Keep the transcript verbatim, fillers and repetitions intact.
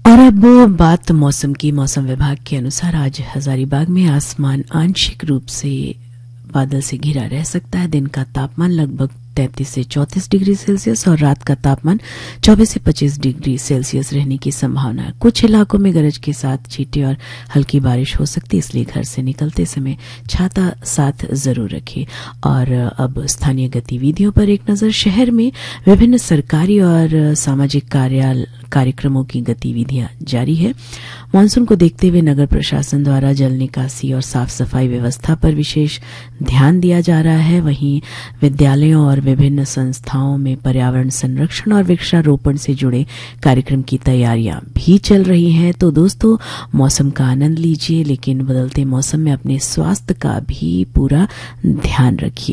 और अब बात मौसम की। मौसम विभाग के अनुसार आज हजारीबाग में आसमान आंशिक रूप से बादल से घिरा रह सकता है। दिन का तापमान लगभग तैंतीस से चौंतीस डिग्री सेल्सियस और रात का तापमान चौबीस से पच्चीस डिग्री सेल्सियस रहने की संभावना है। कुछ इलाकों में गरज के साथ छींटे और हल्की बारिश हो सकती है, इसलिए घर से निकलते समय छाता साथ जरूर रखें। और अब स्थानीय गतिविधियों पर एक नजर। शहर में विभिन्न सरकारी और सामाजिक कार्यालय कार्यक्रमों की गतिविधियां जारी है। मानसून को देखते हुए नगर प्रशासन द्वारा जल निकासी और साफ सफाई व्यवस्था पर विशेष ध्यान दिया जा रहा है। वहीं विद्यालयों और विभिन्न संस्थाओं में पर्यावरण संरक्षण और वृक्षारोपण से जुड़े कार्यक्रम की तैयारियां भी चल रही हैं। तो दोस्तों, मौसम का आनंद लीजिए, लेकिन बदलते मौसम में अपने स्वास्थ्य का भी पूरा ध्यान रखिए।